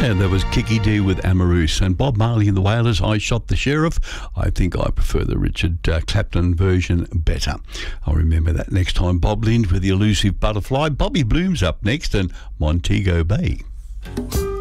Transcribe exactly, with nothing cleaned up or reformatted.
And that was Kiki D with Amarous. And Bob Marley and the Wailers, I Shot the Sheriff. I think I prefer the Richard uh, Clapton version better. I'll remember that next time. Bob Lind with The Elusive Butterfly. Bobby Bloom's up next and Montego Bay.